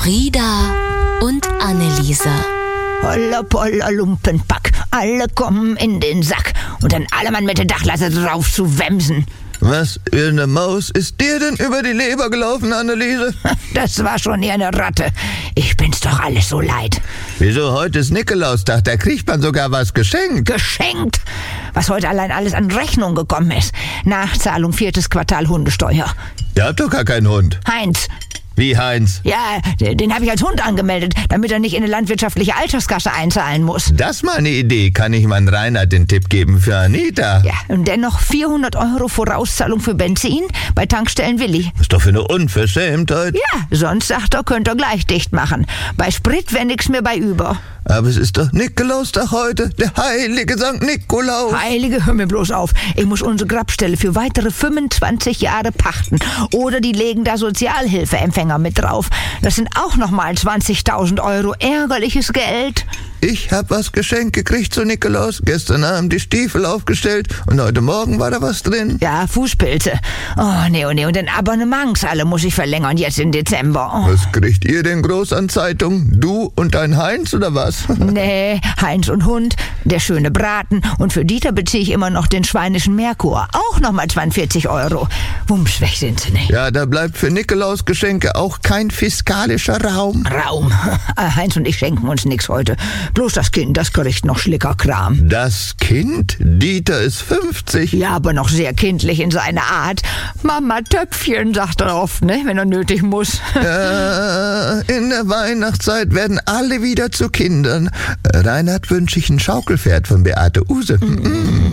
Frieda und Anneliese. Holla polla Lumpenpack, alle kommen in den Sack und dann alle Mann mit der Dachlatte drauf zu wemsen. Was für eine Maus ist dir denn über die Leber gelaufen, Anneliese? Das war schon eher eine Ratte. Ich bin's doch alles so leid. Wieso, heute ist Nikolaustag, da kriegt man sogar was geschenkt. Geschenkt? Was heute allein alles an Rechnung gekommen ist. Nachzahlung 4. Quartal Hundesteuer. Ihr habt doch gar keinen Hund. Heinz. Wie Heinz? Ja, den habe ich als Hund angemeldet, damit er nicht in eine landwirtschaftliche Alterskasse einzahlen muss. Das ist mal eine Idee. Kann ich meinen Reinhard den Tipp geben für Anita? Ja, und dennoch 400 € Vorauszahlung für Benzin bei Tankstellen Willi. Ist doch für eine Unverschämtheit. Ja, sonst sagt er, könnt ihr gleich dicht machen. Bei Sprit wäre nix mehr bei über. Aber es ist doch Nikolaustag heute, der heilige Sankt Nikolaus. Heilige, hör mir bloß auf. Ich muss unsere Grabstelle für weitere 25 Jahre pachten. Oder die legen da Sozialhilfeempfänger mit drauf. Das sind auch nochmal 20.000 € ärgerliches Geld. Ich hab was geschenkt gekriegt zu Nikolaus. Gestern Abend die Stiefel aufgestellt und heute Morgen war da was drin. Ja, Fußpilze. Oh, nee. Und den Abonnementsalle muss ich verlängern jetzt im Dezember. Oh. Was kriegt ihr denn groß an Zeitung? Du und dein Heinz oder was? Nee, Heinz und Hund, der schöne Braten. Und für Dieter beziehe ich immer noch den schweinischen Merkur. Auch nochmal 42 €. Wumms, weg sind sie nicht. Ja, da bleibt für Nikolausgeschenke auch kein fiskalischer Raum. Heinz und ich schenken uns nichts heute. Bloß das Kind, das kriegt noch Schlickerkram. Das Kind? Dieter ist 50. Ja, aber noch sehr kindlich in seiner Art. Mama Töpfchen, sagt er oft, ne, wenn er nötig muss. In der Weihnachtszeit werden alle wieder zu Kindern. Reinhard wünsche ich ein Schaukelpferd von Beate Uhse.